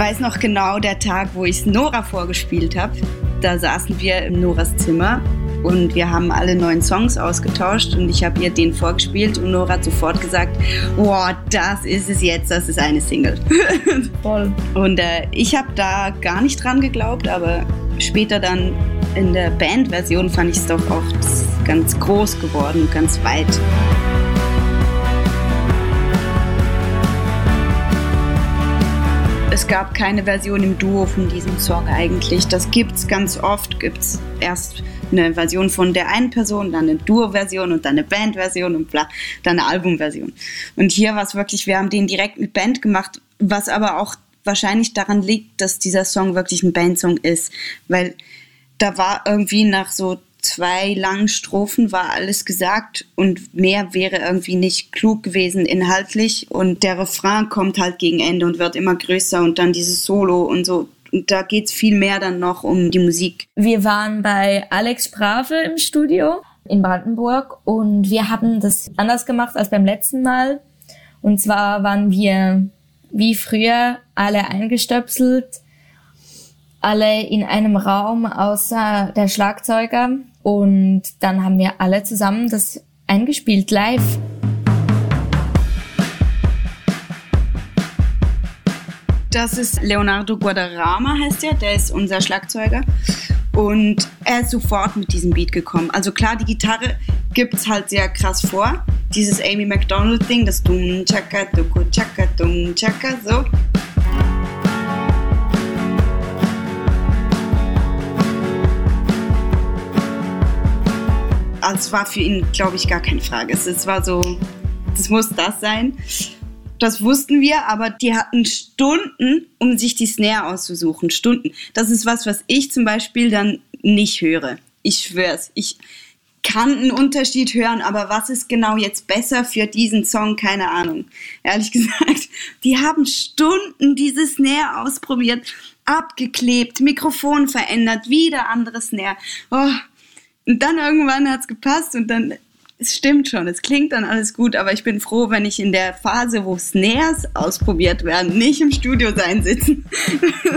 weiß noch genau, der Tag, wo ich Nora vorgespielt habe. Da saßen wir in Noras Zimmer und wir haben alle 9 Songs ausgetauscht und ich habe ihr den vorgespielt und Nora hat sofort gesagt, wow, das ist es jetzt, das ist eine Single. Voll. Und ich habe da gar nicht dran geglaubt, aber später dann in der Bandversion fand ich es doch auch ganz groß geworden, ganz weit. Es gab keine Version im Duo von diesem Song eigentlich. Das gibt's ganz oft. Gibt's erst eine Version von der einen Person, dann eine Duo-Version und dann eine Band-Version und bla, dann eine Album-Version. Und hier war es wirklich, wir haben den direkt mit Band gemacht, was aber auch wahrscheinlich daran liegt, dass dieser Song wirklich ein Bandsong ist. Weil da war irgendwie nach so 2 langen Strophen war alles gesagt und mehr wäre irgendwie nicht klug gewesen inhaltlich und der Refrain kommt halt gegen Ende und wird immer größer und dann dieses Solo und so und da geht's viel mehr dann noch um die Musik. Wir waren bei Alex Brave im Studio in Brandenburg und wir haben das anders gemacht als beim letzten Mal und zwar waren wir wie früher alle eingestöpselt, alle in einem Raum außer der Schlagzeuger und dann haben wir alle zusammen das eingespielt live. Das ist Leonardo Guadarrama heißt der ist unser Schlagzeuger und er ist sofort mit diesem Beat gekommen. Also klar, die Gitarre gibt's halt sehr krass vor, dieses Amy Macdonald Ding, das Dum Chaka Duku Chaka Dum Chaka so. Also es war für ihn, glaube ich, gar keine Frage. Es war so, das muss das sein. Das wussten wir, aber die hatten Stunden, um sich die Snare auszusuchen. Stunden. Das ist was ich zum Beispiel dann nicht höre. Ich schwör's. Ich kann einen Unterschied hören, aber was ist genau jetzt besser für diesen Song? Keine Ahnung. Ehrlich gesagt, die haben Stunden diese Snare ausprobiert, abgeklebt, Mikrofon verändert, wieder andere Snare. Oh. Und dann irgendwann hat's gepasst und dann, es stimmt schon, es klingt dann alles gut, aber ich bin froh, wenn ich in der Phase, wo Snares ausprobiert werden, nicht im Studio sitzen.